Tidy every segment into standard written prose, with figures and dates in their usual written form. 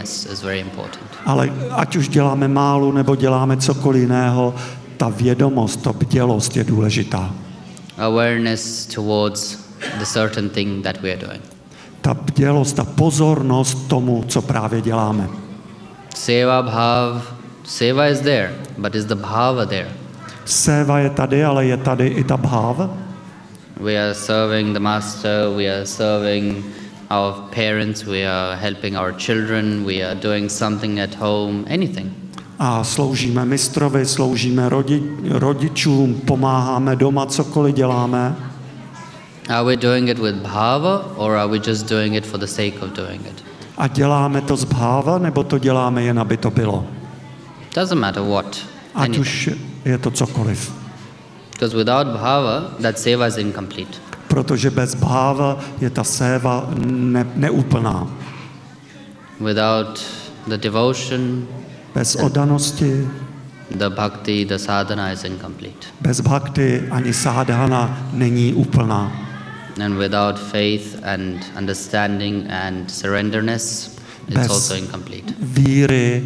awareness is very important. Ale ať už děláme málo nebo děláme cokoliv jiného, ta vědomost, ta bdělost je důležitá. Awareness towards the certain thing that we are doing. Ta bdělost, ta pozornost tomu, co právě děláme. Seva bhav, seva is there, but is the bhava there? Seva je tady, ale je tady i ta bháva. We are serving the master, we are serving our parents, we are helping our children, we are doing something at home, anything. A sloužíme mistrovi, sloužíme rodičům, pomáháme doma, cokoliv děláme. Are we doing it with bhava or are we just doing it for the sake of doing it? A děláme to z bháva, nebo to děláme jen, aby to bylo? Doesn't matter what. Ať už je to cokoliv. Because without bhava, that seva is incomplete. Protože bez bháva je ta séva neúplná. Without the devotion, Bez oddanosti, the bhakti, the sadhana is incomplete. bez bhakti ani sádhana není úplná. And without faith and understanding and surrenderness, it's Bez also incomplete. víry,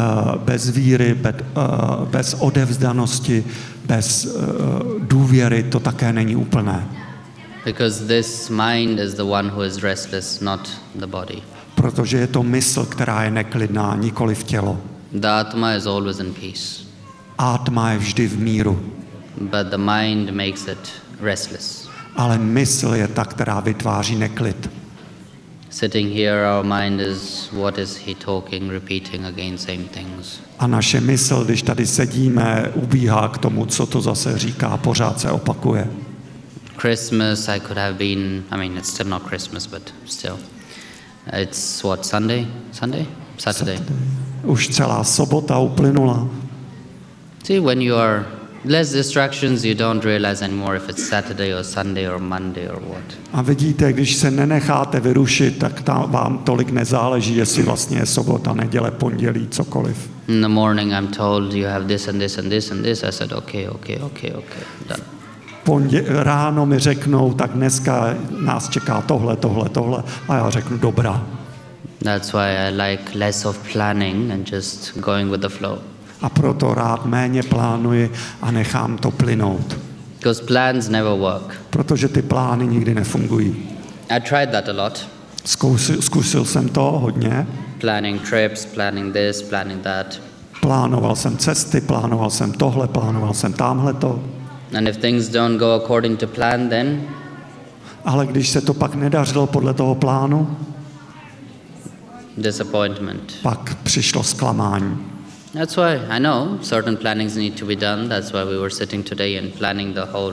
bez odevzdanosti, bez důvěry to také není úplné. Because this mind is the one who is restless, not the body. Protože je to mysl, která je neklidná, nikoli v tělo. The atma is always in peace, Átma je vždy v míru, but the mind makes it restless. ale mysl je ta, která vytváří neklid. Sitting here, our mind is, what is he talking, repeating again same things. A naše mysl, když tady sedíme, ubíhá k tomu, co to zase říká, pořád se opakuje. Christmas, I could have been, I mean, it's still not Christmas, but still. It's what, Sunday? Saturday. Už celá sobota uplynula. See, when you are less distractions, you don't realize anymore if it's Saturday or Sunday or Monday or what. A vidíte, když se nenecháte vyrušit, tak vám tolik nezáleží, jestli vlastně je sobota, neděle, pondělí, cokoliv. In the morning I'm told you have this and this and this and this. I said, okay, done. Ráno mi řeknou, tak dneska nás čeká tohle. A já řeknu, dobrá. That's why I like less of planning and just going with the flow. A proto rád méně plánuji a nechám to plynout. Because plans never work. Protože ty plány nikdy nefungují. I tried that a lot. Zkusil jsem to hodně. Planning trips, planning this, planning that. Plánoval jsem cesty, plánoval jsem tohle, plánoval jsem támhleto. And if things don't go according to plan, then Ale když se to pak nedařilo podle toho plánu, disappointment. pak přišlo zklamání. That's why I know certain plannings need to be done. That's why we were sitting today and planning the whole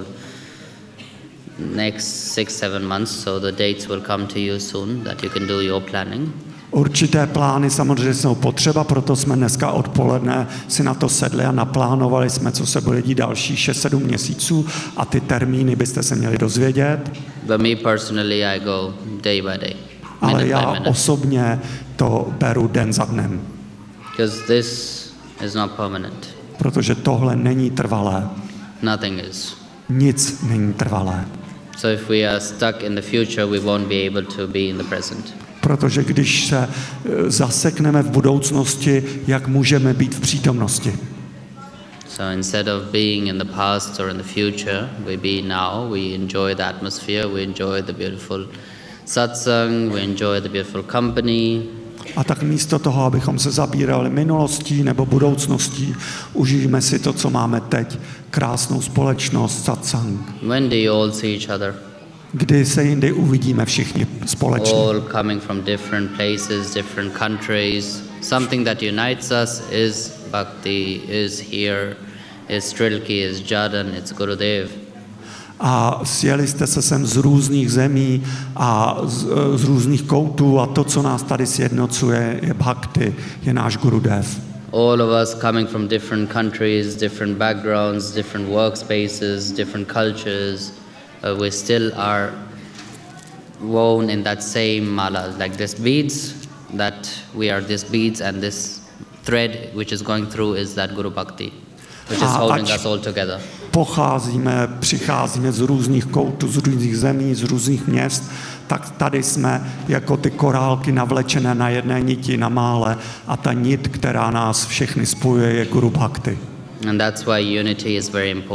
next 6-7 months. So the dates will come to you soon that you can do your planning. Určité plány samozřejmě jsou potřeba, proto jsme dneska odpoledne si na to sedli a naplánovali jsme, co se bude dít další 6-7 měsíců a ty termíny byste se měli dozvědět. But me personally, I go day by day, Ale minute by já minute. osobně to beru den za dnem, Because this is not permanent. protože tohle není trvalé. Nothing is. Nic není trvalé. So if we are stuck in the future, we won't be able to be in the present. Protože když se zasekneme v budoucnosti, jak můžeme být v přítomnosti? So instead of being in the past or in the future, we be now, we enjoy the atmosphere, we enjoy the beautiful satsang, we enjoy the beautiful company. A tak místo toho, abychom se zabírali minulostí nebo budoucností, užijeme si to, co máme teď, krásnou společnost, satsang. When do you all see each other? Kdy se jindy uvidíme všichni společně. All coming from different places, different countries. Something that unites us is bhakti, is here, is Trilki, is Jadan, it's Gurudev. A sjeli jste se sem z různých zemí a z různých koutů a to, co nás tady sjednocuje, je bhakti, je náš Gurudev. All of us coming from different countries, different backgrounds, different workspaces, different cultures, we still are woven in that same mala, like this beads, that we are these beads and this thread which is going through is that Guru Bhakti, which is holding us all together. přicházíme z různých koutů, z různých zemí, z různých měst, tak tady jsme jako ty korálky navlečené na jedné niti, na mále a ta nit, která nás všechny spojuje, je Guru Bhakti. And that's why unity is very important.